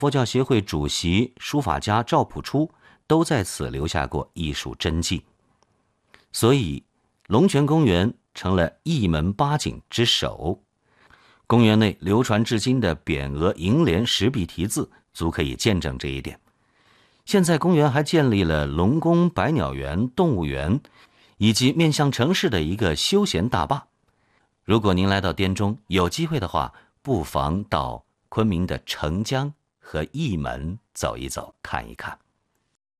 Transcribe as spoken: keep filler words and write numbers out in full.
佛教协会主席、书法家赵朴初都在此留下过艺术真迹。所以，龙泉公园成了一门八景之首。公园内流传至今的匾额、楹联、石壁题字，足可以见证这一点。现在公园还建立了龙宫、百鸟园、动物园，以及面向城市的一个休闲大坝。如果您来到滇中，有机会的话，不妨到昆明的澄江和义门走一走，看一看。